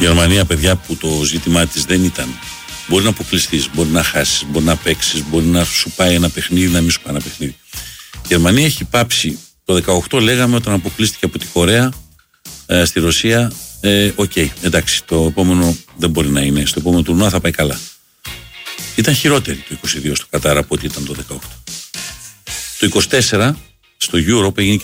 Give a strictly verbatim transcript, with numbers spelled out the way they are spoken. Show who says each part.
Speaker 1: Γερμανία, παιδιά, που το ζήτημά της δεν ήταν. Μπορεί να αποκλειστείς, μπορεί να χάσεις, μπορεί να παίξεις, μπορεί να σου πάει ένα παιχνίδι, να μην σου πάει ένα παιχνίδι. Η Γερμανία έχει πάψει. Το δεκαοκτώ λέγαμε όταν αποκλείστηκε από τη Κορέα ε, στη Ρωσία. Ε, Οκ, okay, εντάξει, το επόμενο δεν μπορεί να είναι. Στο επόμενο τουρνουά θα πάει καλά. Ήταν χειρότερη το είκοσι δύο στο Κατάρ από ό,τι ήταν το δεκαοκτώ. Το είκοσι τέσσερα στο Europe έγινε